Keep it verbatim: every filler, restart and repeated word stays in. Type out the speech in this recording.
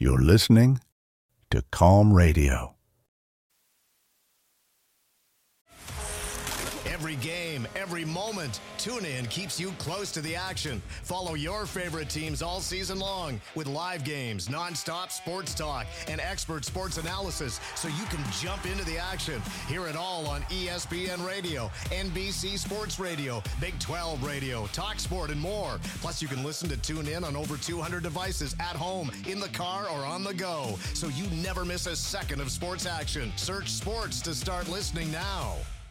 You're listening to Calm Radio. Every game, every moment, TuneIn keeps you close to the action. Follow your favorite teams all season long with live games, nonstop sports talk, and expert sports analysis so you can jump into the action. Hear it all on E S P N Radio, N B C Sports Radio, Big twelve Radio, TalkSport, and more. Plus, you can listen to TuneIn on over two hundred devices at home, in the car, or on the go, so you never miss a second of sports action. Search sports to start listening now.